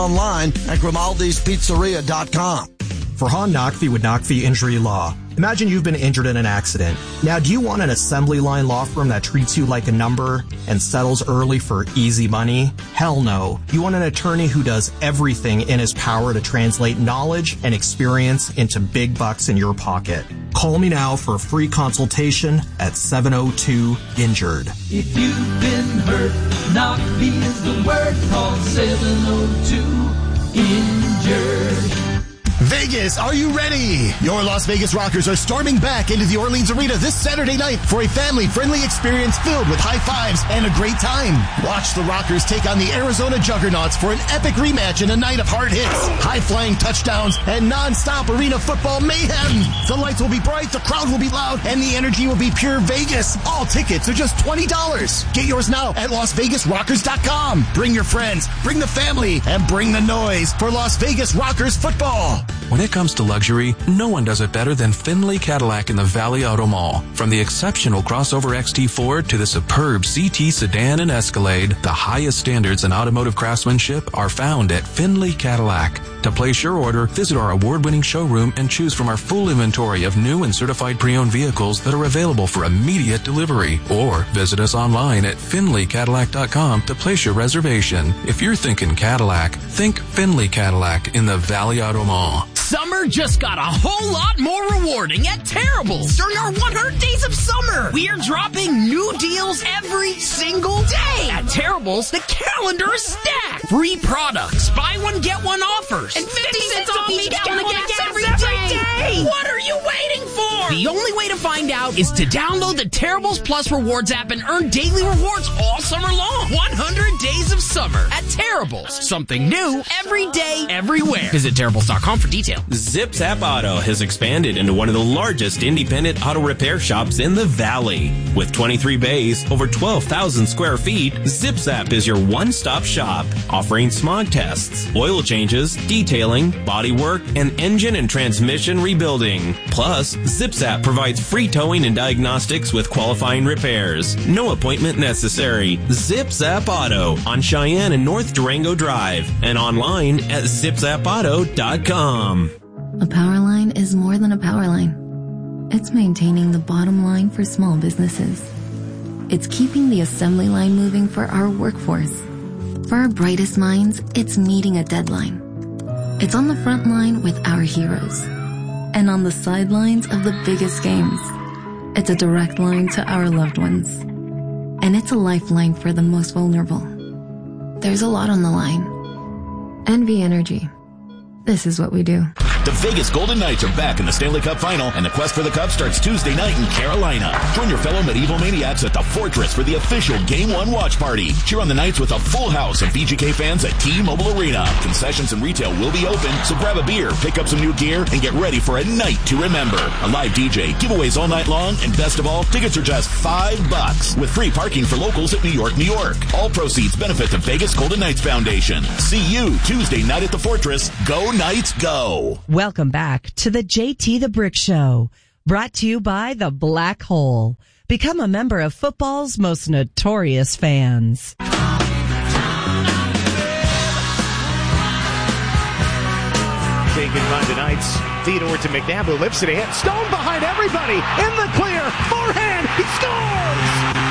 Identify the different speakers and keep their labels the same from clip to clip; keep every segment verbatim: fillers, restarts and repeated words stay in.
Speaker 1: online at grimaldi's pizzeria dot com.
Speaker 2: Farhan Naqvi with Naqvi Injury Law. Imagine you've been injured in an accident. Now, do you want an assembly line law firm that treats you like a number and settles early for easy money? Hell no. You want an attorney who does everything in his power to translate knowledge and experience into big bucks in your pocket. Call me now for a free consultation at seven oh two injured.
Speaker 3: If you've been hurt, Naqvi is the word. Call seven oh two injured.
Speaker 4: Vegas, are you ready? Your Las Vegas Rockers are storming back into the Orleans Arena this Saturday night for a family-friendly experience filled with high fives and a great time. Watch the Rockers take on the Arizona Juggernauts for an epic rematch and a night of hard hits, high-flying touchdowns, and non-stop arena football mayhem. The lights will be bright, the crowd will be loud, and the energy will be pure Vegas. All tickets are just twenty dollars. Get yours now at las vegas rockers dot com. Bring your friends, bring the family, and bring the noise for Las Vegas Rockers football.
Speaker 5: When it comes to luxury, no one does it better than Findlay Cadillac in the Valley Auto Mall. From the exceptional crossover X T Ford to the superb C T sedan and Escalade, the highest standards in automotive craftsmanship are found at Findlay Cadillac. To place your order, visit our award-winning showroom and choose from our full inventory of new and certified pre-owned vehicles that are available for immediate delivery. Or visit us online at findlay cadillac dot com to place your reservation. If you're thinking Cadillac, think Findlay Cadillac in the Valley Auto Mall.
Speaker 6: Summer just got a whole lot more rewarding at Terrible's. During our one hundred days of summer, we are dropping new deals every single day. At Terrible's, the calendar is stacked. Free products, buy one, get one offers, and fifty cents off each gallon of gas every day. What are you waiting for? The only way to find out is to download the Terrible's Plus Rewards app and earn daily rewards all summer long. one hundred days of summer at Terrible's. Something new every day, everywhere. Visit Terrible's dot com for details.
Speaker 7: Zip Zap Auto has expanded into one of the largest independent auto repair shops in the Valley. With twenty-three bays, over twelve thousand square feet, Zip Zap is your one-stop shop, offering smog tests, oil changes, detailing, body work, and engine and transmission rebuilding. Plus, Zip Zap provides free towing and diagnostics with qualifying repairs. No appointment necessary. Zip Zap Auto on Cheyenne and North Durango Drive and online at zip zap auto dot com.
Speaker 8: A power line is more than a power line. It's maintaining the bottom line for small businesses. It's keeping the assembly line moving for our workforce. For our brightest minds, it's meeting a deadline. It's on the front line with our heroes. And on the sidelines of the biggest games. It's a direct line to our loved ones. And it's a lifeline for the most vulnerable. There's a lot on the line. N V Energy. This is what we do.
Speaker 9: The Vegas Golden Knights are back in the Stanley Cup Final, and the quest for the Cup starts Tuesday night in Carolina. Join your fellow medieval maniacs at the Fortress for the official Game one watch party. Cheer on the Knights with a full house of V G K fans at T-Mobile Arena. Concessions and retail will be open, so grab a beer, pick up some new gear, and get ready for a night to remember. A live D J, giveaways all night long, and best of all, tickets are just five bucks with free parking for locals at New York, New York. All proceeds benefit the Vegas Golden Knights Foundation. See you Tuesday night at the Fortress. Go Knights, go!
Speaker 10: Welcome back to the J T the Brick Show, brought to you by The Black Hole. Become a member of football's most notorious fans.
Speaker 11: Taken by the Knights. Theodore to McNabb, who lifts it in. Stone behind everybody. In the clear. Forehand. He scores!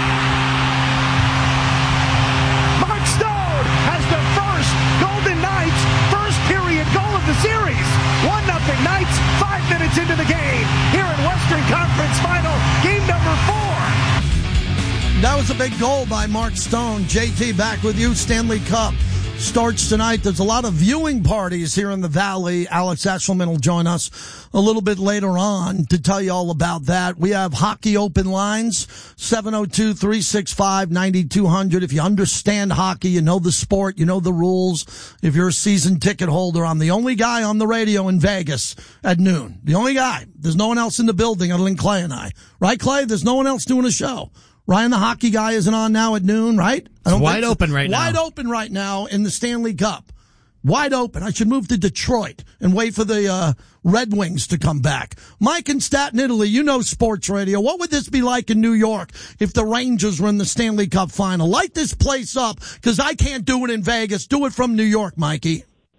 Speaker 11: Mark Stone has the first Golden Knights first period goal of the series. one nothing Knights, five minutes into the game. Here in Western Conference Final, game number four.
Speaker 1: That was a big goal by Mark Stone. J T back with you. Stanley Cup starts tonight. There's a lot of viewing parties here in the Valley. Alex Eshelman will join us a little bit later on to tell you all about that. We have hockey open lines, seven oh two, three six five, nine two hundred. If you understand hockey, you know the sport, you know the rules. If you're a season ticket holder, I'm the only guy on the radio in Vegas at noon. The only guy. There's no one else in the building other than Clay and I. Right, Clay? There's no one else doing a show. Ryan, the hockey guy, isn't on now at noon, right? I don't
Speaker 12: it's wide open
Speaker 1: so.
Speaker 12: right now.
Speaker 1: Wide open right now in the Stanley Cup. Wide open. I should move to Detroit and wait for the uh, Red Wings to come back. Mike in Staten, Italy, you know sports radio. What would this be like in New York if the Rangers were in the Stanley Cup final? Light this place up, because I can't do it in Vegas. Do it from New York, Mikey.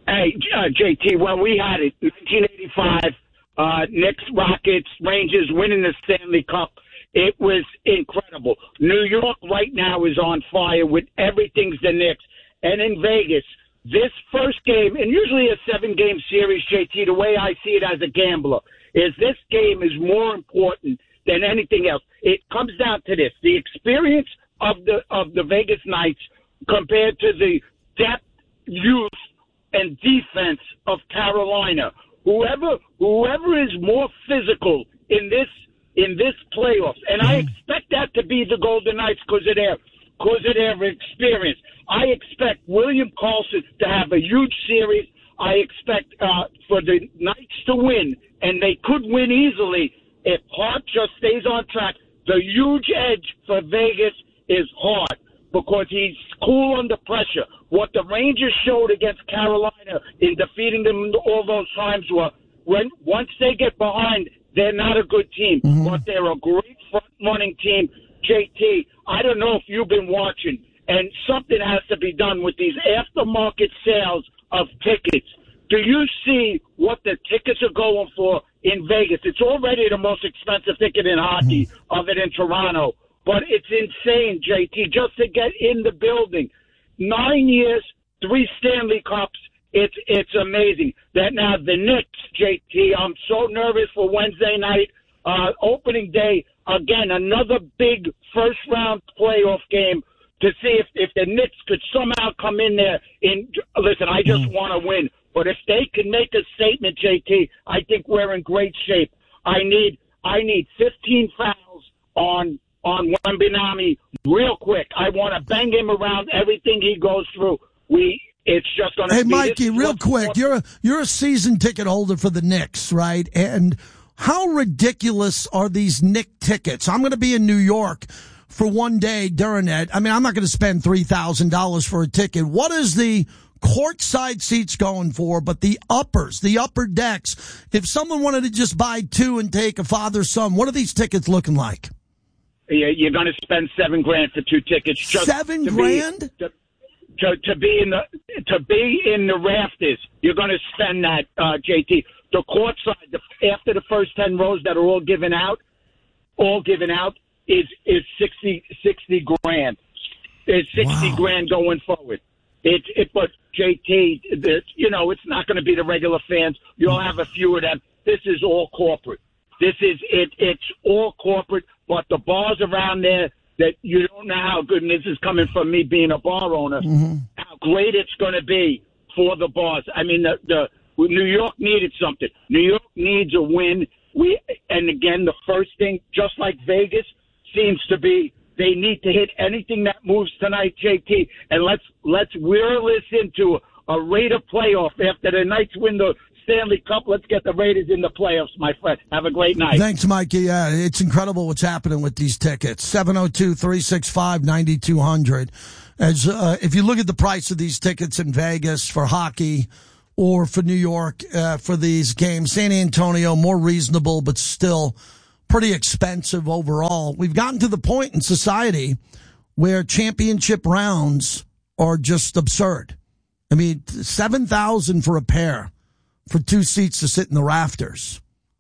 Speaker 12: Hey, uh, J T, when we had it, nineteen eighty-five, uh, Knicks, Rockets, Rangers winning the Stanley Cup, it was incredible. New York right now is on fire with everything's the Knicks. And in Vegas, this first game, and usually a seven-game series, J T, the way I see it as a gambler, is this game is more important than anything else. It comes down to this: the experience of the of the Vegas Knights compared to the depth, youth, and defense of Carolina. Whoever whoever is more physical in this in this playoffs, and I expect that to be the Golden Knights because of their because of their experience. I expect William Karlsson to have a huge series. I expect uh, for the Knights to win, and they could win easily if Hart just stays on track. The huge edge for Vegas is Hart because he's cool under pressure. What the Rangers showed against Carolina in defeating them all those times were when once they get behind, they're not a good team, mm-hmm. but they're a great front-running team. J T, I don't know if you've been watching, and something has to be done with these aftermarket sales of tickets. Do you see what the tickets are going for in Vegas? It's already the most expensive ticket in hockey mm-hmm. other than Toronto, but it's insane, J T, just to get in the building. Nine years, three Stanley Cups. It's it's amazing. That now the Knicks, J T, I'm so nervous for Wednesday night, uh, opening day. Again, another big first-round playoff game to see if, if the Knicks could somehow come in there. In Listen, I just mm. want to win. But if they can make a statement, J T, I think we're in great shape. I need I need fifteen fouls on on Wembanyama real quick. I want to bang him around everything he goes through. We it's just going to
Speaker 1: Hey,
Speaker 12: be
Speaker 1: Mikey, real quick, you're a, you're a season ticket holder for the Knicks, right? And how ridiculous are these Knicks tickets? I'm going to be in New York for one day during it. I mean, I'm not going to spend three thousand dollars for a ticket. What is the courtside seats going for, but the uppers, the upper decks? If someone wanted to just buy two and take a father-son, what are these tickets looking like?
Speaker 12: Yeah, you're going to spend seven grand for two tickets. Just
Speaker 1: seven
Speaker 12: to
Speaker 1: grand?
Speaker 12: Be, to, to, to be in the to be in the rafters, you're going to spend that, uh, J T. The courtside, the, after the first ten rows that are all given out, all given out is is sixty, sixty grand. It's sixty wow. grand going forward. It, it, but J T, the, you know, it's not going to be the regular fans. You'll have a few of them. This is all corporate. This is it. It's all corporate. But the bars around there that you don't know how good, and this is coming from me being a bar owner, mm-hmm. how great it's going to be for the bars. I mean, the, the New York needed something. New York needs a win. We and again, the first thing, just like Vegas, seems to be they need to hit anything that moves tonight, J T. And let's let's whirl this into a, a Raider playoff after the Knights win the Stanley Cup. Let's get the Raiders in the playoffs, my friend. Have a great night.
Speaker 1: Thanks, Mikey. Yeah, it's incredible what's happening with these tickets. seven oh two, three six five, nine two hundred. As uh, if you look at the price of these tickets in Vegas for hockey or for New York uh, for these games, San Antonio, more reasonable, but still pretty expensive overall. We've gotten to the point in society where championship rounds are just absurd. I mean, seven thousand dollars for a pair for two seats to sit in the rafters.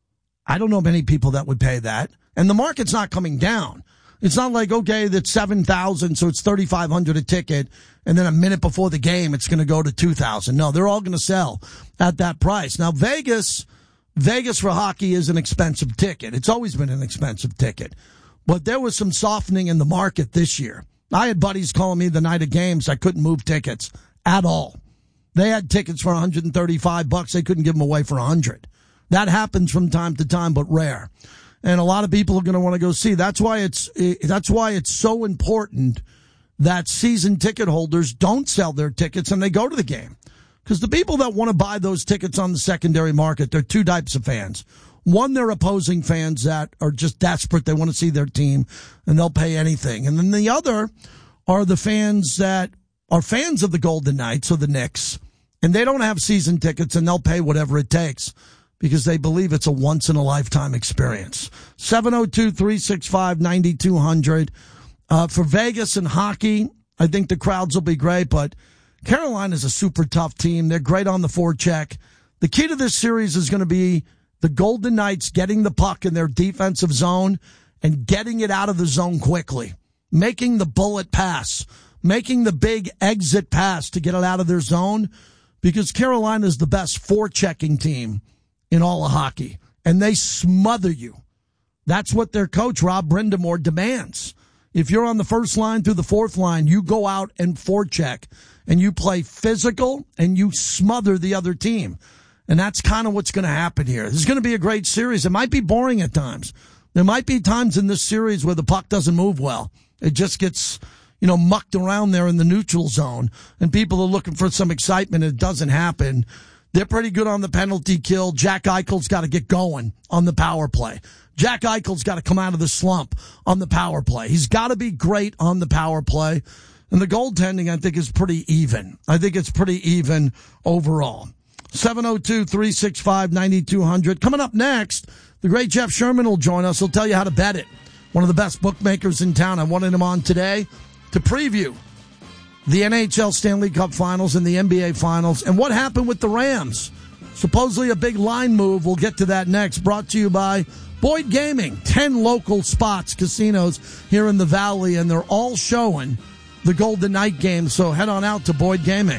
Speaker 1: I don't know many people that would pay that. And the market's not coming down. It's not like, okay, that's seven thousand dollars, so it's thirty-five hundred dollars a ticket, and then a minute before the game, it's going to go to two thousand dollars. No, they're all going to sell at that price. Now, Vegas, Vegas for hockey is an expensive ticket. It's always been an expensive ticket. But there was some softening in the market this year. I had buddies calling me the night of games. I couldn't move tickets at all. They had tickets for one hundred thirty-five bucks. They couldn't give them away for one hundred. That happens from time to time, but rare. And a lot of people are going to want to go see. That's why it's that's why it's so important that season ticket holders don't sell their tickets and they go to the game. Because the people that want to buy those tickets on the secondary market, there are two types of fans. One, they're opposing fans that are just desperate. They want to see their team and they'll pay anything. And then the other are the fans that are fans of the Golden Knights or the Knicks, and they don't have season tickets and they'll pay whatever it takes because they believe it's a once-in-a-lifetime experience. seven oh two, three six five, nine two hundred. Uh, for Vegas and hockey, I think the crowds will be great, but Carolina's a super tough team. They're great on the forecheck. The key to this series is going to be the Golden Knights getting the puck in their defensive zone and getting it out of the zone quickly, making the bullet pass, making the big exit pass to get it out of their zone, because Carolina is the best forechecking team in all of hockey, and they smother you. That's what their coach, Rob Brindamore, demands. If you're on the first line through the fourth line, you go out and forecheck, and you play physical, and you smother the other team. And that's kind of what's going to happen here. This is going to be a great series. It might be boring at times. There might be times in this series where the puck doesn't move well. It just gets, you know, mucked around there in the neutral zone, and people are looking for some excitement, and it doesn't happen. They're pretty good on the penalty kill. Jack Eichel's got to get going on the power play. Jack Eichel's got to come out of the slump on the power play. He's got to be great on the power play. And the goaltending, I think, is pretty even. I think it's pretty even overall. seven oh two, three six five, nine two hundred. Coming up next, the great Jeff Sherman will join us. He'll tell you how to bet it. One of the best bookmakers in town. I wanted him on today to preview the N H L Stanley Cup Finals and the N B A Finals and what happened with the Rams. Supposedly a big line move. We'll get to that next. Brought to you by Boyd Gaming. Ten local spots, casinos here in the Valley, and they're all showing the Golden Knight game. So head on out to Boyd Gaming.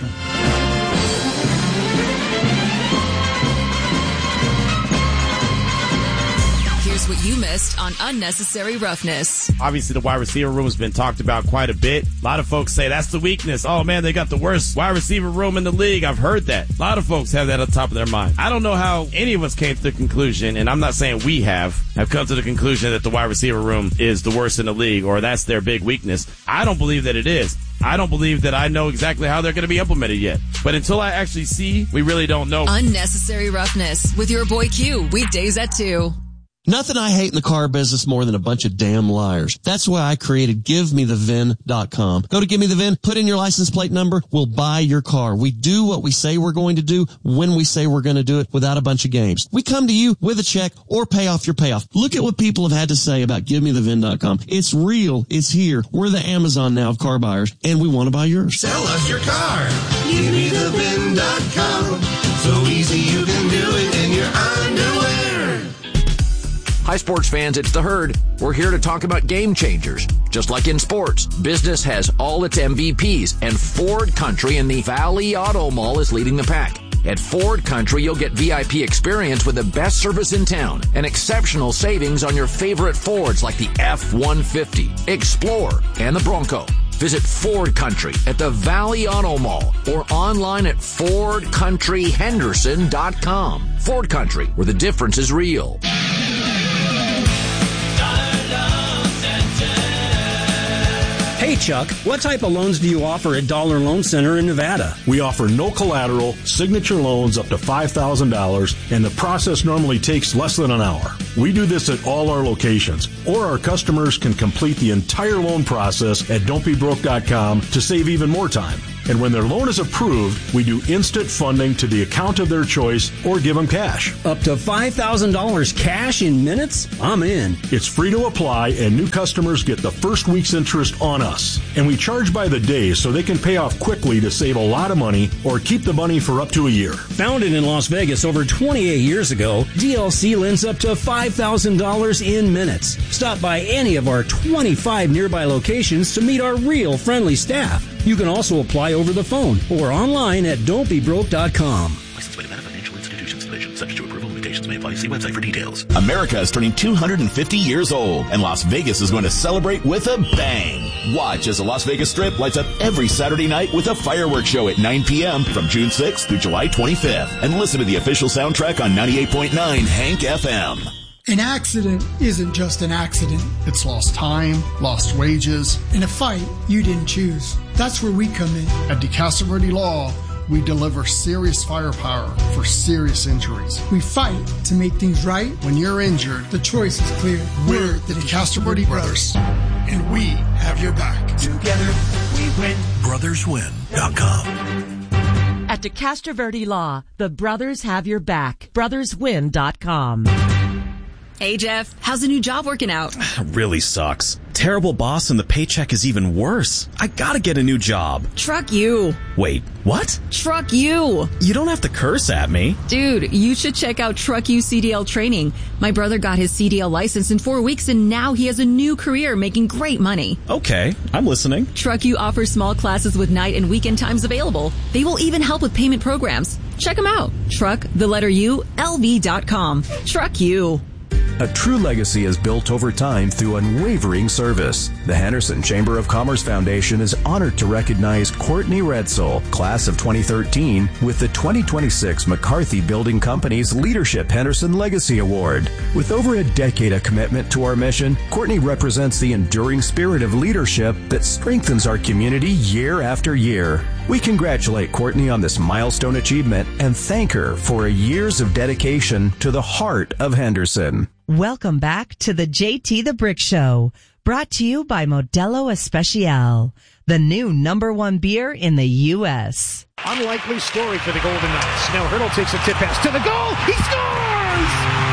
Speaker 13: Here's what you missed on Unnecessary Roughness.
Speaker 14: Obviously, the wide receiver room has been talked about quite a bit. A lot of folks say that's the weakness. Oh, man, they got the worst wide receiver room in the league. I've heard that. A lot of folks have that on top of their mind. I don't know how any of us came to the conclusion, and I'm not saying we have, have come to the conclusion that the wide receiver room is the worst in the league or that's their big weakness. I don't believe that it is. I don't believe that I know exactly how they're going to be implemented yet. But until I actually see, we really don't know.
Speaker 13: Unnecessary Roughness with your boy Q, weekdays at two.
Speaker 15: Nothing I hate in the car business more than a bunch of damn liars. That's why I created give me the V I N dot com. Go to Give Me The V I N, put in your license plate number, we'll buy your car. We do what we say we're going to do when we say we're going to do it without a bunch of games. We come to you with a check or pay off your payoff. Look at what people have had to say about Give Me The V I N dot com. It's real. It's here. We're the Amazon now of car buyers, and we want to buy yours.
Speaker 16: Sell us your car. Give Me The V I N dot com. So easy you can do it in your underwear.
Speaker 17: Hi, sports fans, it's The Herd. We're here to talk about game changers. Just like in sports, business has all its M V Ps, and Ford Country in the Valley Auto Mall is leading the pack. At Ford Country, you'll get V I P experience with the best service in town and exceptional savings on your favorite Fords like the F one fifty, Explorer, and the Bronco. Visit Ford Country at the Valley Auto Mall or online at Ford Country Henderson dot com. Ford Country, where the difference is real.
Speaker 18: Hey, Chuck, what type of loans do you offer at Dollar Loan Center in Nevada?
Speaker 19: We offer no collateral, signature loans up to five thousand dollars, and the process normally takes less than an hour. We do this at all our locations, or our customers can complete the entire loan process at don't be broke dot com to save even more time. And when their loan is approved, we do instant funding to the account of their choice or give them cash.
Speaker 18: Up to five thousand dollars cash in minutes? I'm in.
Speaker 19: It's free to apply, and new customers get the first week's interest on us. And we charge by the day so they can pay off quickly to save a lot of money or keep the money for up to a year.
Speaker 18: Founded in Las Vegas over twenty-eight years ago, D L C lends up to five thousand dollars in minutes. Stop by any of our twenty-five nearby locations to meet our real friendly staff. You can also apply over the phone or online at don't be broke dot com.
Speaker 9: Licensed by Nevada Financial Institutions Division. Subject to approval, limitations may apply. See website for details. America is turning two hundred fifty years old, and Las Vegas is going to celebrate with a bang. Watch as the Las Vegas Strip lights up every Saturday night with a fireworks show at nine p.m. from June sixth through July twenty-fifth. And listen to the official soundtrack on ninety-eight point nine Hank F M.
Speaker 20: An accident isn't just an accident.
Speaker 21: It's lost time, lost wages.
Speaker 20: In a fight you didn't choose. That's where we come in.
Speaker 21: At DeCastro Verde Law, we deliver serious firepower for serious injuries.
Speaker 20: We fight to make things right.
Speaker 21: When you're injured,
Speaker 20: the choice is clear.
Speaker 21: We're the DeCastro Verde Brothers, and we have your back.
Speaker 16: Together we win.
Speaker 22: brothers win dot com.
Speaker 10: At DeCastro Verde Law, the brothers have your back. brothers win dot com.
Speaker 13: Hey, Jeff. How's the new job working out?
Speaker 2: Really sucks. Terrible boss and the paycheck is even worse. I gotta get a new job.
Speaker 13: Truck you.
Speaker 2: Wait, what?
Speaker 13: Truck you.
Speaker 2: You don't have to curse at me.
Speaker 13: Dude, you should check out Truck You C D L training. My brother got his C D L license in four weeks and now he has a new career making great money.
Speaker 2: Okay, I'm listening.
Speaker 13: Truck You offers small classes with night and weekend times available. They will even help with payment programs. Check them out. Truck, the letter U, L V dot com. Truck You.
Speaker 3: A true legacy is built over time through unwavering service. The Henderson Chamber of Commerce Foundation is honored to recognize Courtney Redsell, class of twenty thirteen, with the twenty twenty-six McCarthy Building Company's Leadership Henderson Legacy Award. With over a decade of commitment to our mission, Courtney represents the enduring spirit of leadership that strengthens our community year after year. We congratulate Courtney on this milestone achievement and thank her for years of dedication to the heart of Henderson.
Speaker 10: Welcome back to the J T the Brick Show, brought to you by Modelo Especial, the new number one beer in the U S.
Speaker 11: Unlikely story for the Golden Knights. Now Hurdle takes a tip pass to the goal. He scores!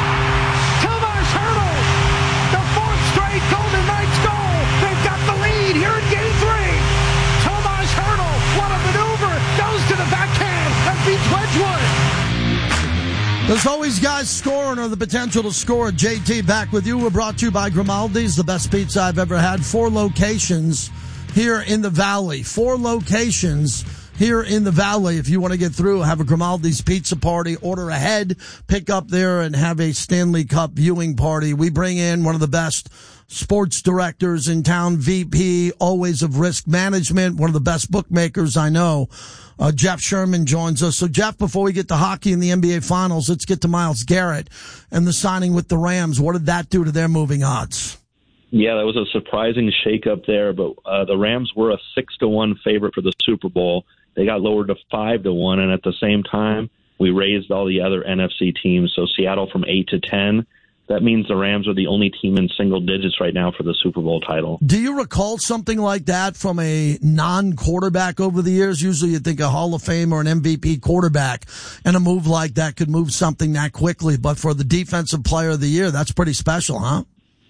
Speaker 11: Tomas Hurdle, the fourth straight Golden Knights goal. They've got the lead here in game three. Tomas Hurdle, what a maneuver, goes to the backhand and beats Wedgwood.
Speaker 1: There's always guys scoring or the potential to score. J T back with you. We're brought to you by Grimaldi's, the best pizza I've ever had. Four locations here in the Valley. Four locations here in the Valley. If you want to get through, have a Grimaldi's pizza party, order ahead, pick up there and have a Stanley Cup viewing party. We bring in one of the best sports directors in town, V P, always of risk management, one of the best bookmakers I know. Uh, Jeff Sherman joins us. So, Jeff, before we get to hockey in the N B A Finals, let's get to Myles Garrett and the signing with the Rams. What did that do to their moving odds?
Speaker 23: Yeah, that was a surprising shakeup there, but uh, the Rams were a six to one favorite for the Super Bowl. They got lowered to five to one, and at the same time, we raised all the other N F C teams. So Seattle from eight to ten. That means the Rams are the only team in single digits right now for the Super Bowl title.
Speaker 1: Do you recall something like that from a non-quarterback over the years? Usually you think a Hall of Fame or an M V P quarterback, and a move like that could move something that quickly. But for the Defensive Player of the Year, that's pretty special, huh?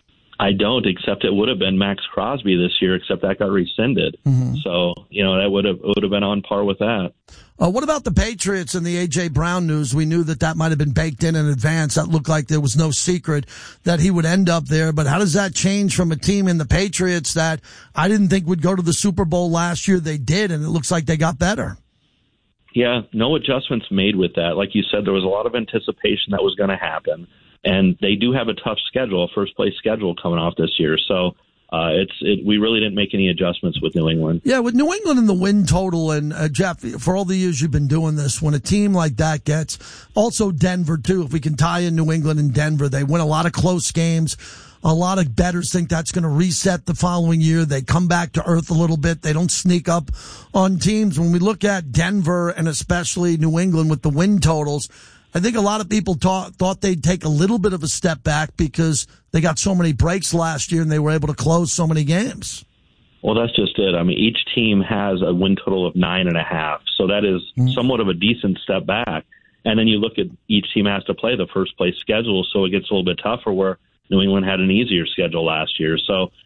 Speaker 23: I don't, except it would have been Max Crosby this year, except that got rescinded. Mm-hmm. So, you know, that would have would have been on par with that.
Speaker 1: Uh, what about the Patriots and the A J. Brown news? We knew that that might have been baked in in advance. That looked like there was no secret that he would end up there. But how does that change from a team in the Patriots that I didn't think would go to the Super Bowl last year? They did, and it looks like they got better.
Speaker 23: Yeah, no adjustments made with that. Like you said, there was a lot of anticipation that was going to happen. And they do have a tough schedule, a first-place schedule coming off this year. So uh, it's it, we really didn't make any adjustments with New England.
Speaker 1: Yeah, with New England and the win total, and uh, Jeff, for all the years you've been doing this, when a team like that gets, also Denver too, if we can tie in New England and Denver, they win a lot of close games. A lot of bettors think that's going to reset the following year. They come back to earth a little bit. They don't sneak up on teams. When we look at Denver and especially New England with the win totals, I think a lot of people thought, thought they'd take a little bit of a step back because they got so many breaks last year and they were able to close so many games.
Speaker 23: Well, that's just it. I mean, each team has a win total of nine and a half. So that is mm-hmm. somewhat of a decent step back. And then you look at each team has to play the first place schedule. So it gets a little bit tougher where New England had an easier schedule last year. So